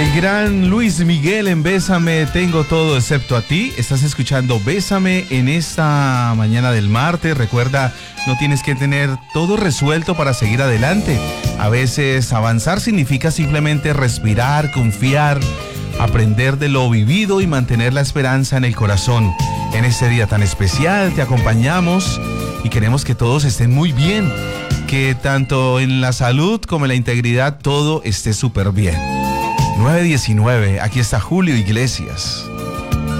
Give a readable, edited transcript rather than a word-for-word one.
El gran Luis Miguel en Bésame, tengo todo excepto a ti. Estás escuchando Bésame en esta mañana del martes. Recuerda, no tienes que tener todo resuelto para seguir adelante. A veces avanzar significa simplemente respirar, confiar, aprender de lo vivido y mantener la esperanza en el corazón. En este día tan especial te acompañamos y queremos que todos estén muy bien, que tanto en la salud como en la integridad todo esté súper bien. 9:19, aquí está Julio Iglesias.